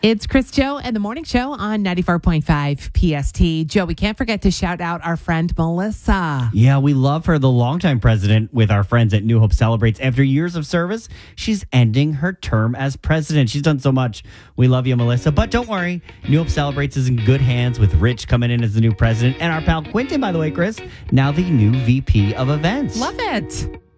It's Chris, Joe, and the Morning Show on 94.5 PST. Joe, we can't forget to shout out our friend Melissa. Yeah, we love her, the longtime president with our friends at New Hope Celebrates. After years of service, she's ending her term as president. She's done so much. We love you, Melissa. But don't worry, New Hope Celebrates is in good hands with Rich coming in as the new president. And our pal Quentin, by the way, Chris, now the new VP of events. Love it.